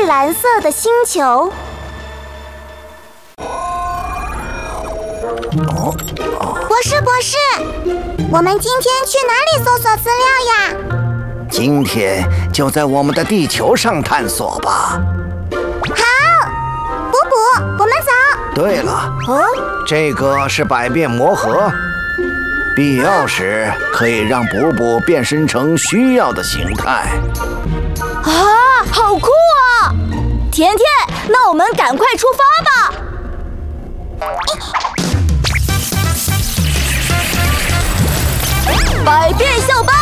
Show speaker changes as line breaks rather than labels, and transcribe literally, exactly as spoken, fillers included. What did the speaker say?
蓝色的星球。
博士，博士，我们今天去哪里搜索资料呀？
今天就在我们的地球上探索吧。
好，补补，我们走。
对了，
哦，
这个是百变魔盒，必要时可以让补补变身成需要的形态。
啊，好酷啊！甜甜，那我们赶快出发吧。百变校巴